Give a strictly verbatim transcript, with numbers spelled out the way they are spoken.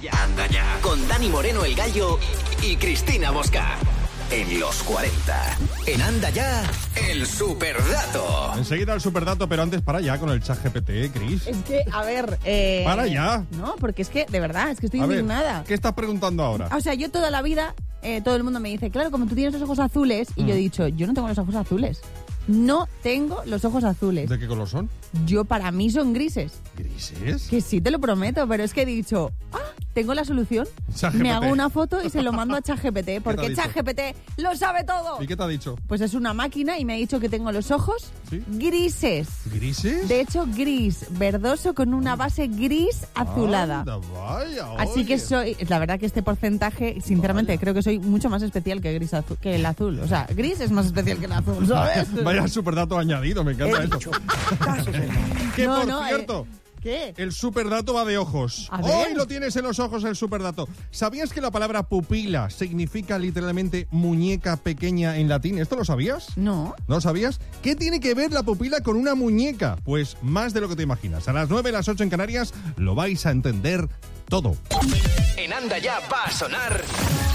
ya, anda ya. Con Dani Moreno el Gallo y Cristina Mosca. En los cuarenta. En Anda Ya, el superdato. Enseguida el superdato, pero antes para ya con el ChatGPT, Cris. Es que, a ver... Eh, para ya. No, porque es que, de verdad, es que estoy A ver, indignada. ¿qué estás preguntando ahora? O sea, yo toda la vida, eh, todo el mundo me dice, claro, como tú tienes los ojos azules, y Mm. yo he dicho, yo no tengo los ojos azules. No tengo los ojos azules. ¿De qué color son? Yo, para mí, son grises. ¿Grises? Que sí, te lo prometo, pero es que he dicho, ah, tengo la solución. ChatGPT. Me hago una foto y se lo mando a ChatGPT, te ha porque dicho? ChatGPT lo sabe todo. ¿Y qué te ha dicho? Pues es una máquina y me ha dicho que tengo los ojos ¿Sí? grises. ¿Grises? De hecho, gris, verdoso con una base gris azulada. Anda, vaya, Así oye. que soy, la verdad que este porcentaje, sinceramente, Vaya. creo que soy mucho más especial que gris azul, que el azul. O sea, gris es más especial que el azul, ¿sabes? Vaya superdato añadido, me encanta eso. Que No, por no, cierto... eh, ¿Qué? El superdato va de ojos. A ver. Hoy lo tienes en los ojos el superdato. ¿Sabías que la palabra pupila significa literalmente muñeca pequeña en latín? ¿Esto lo sabías? No. ¿No lo sabías? ¿Qué tiene que ver la pupila con una muñeca? Pues más de lo que te imaginas. A las nueve, las ocho en Canarias lo vais a entender todo. En Anda Ya va a sonar...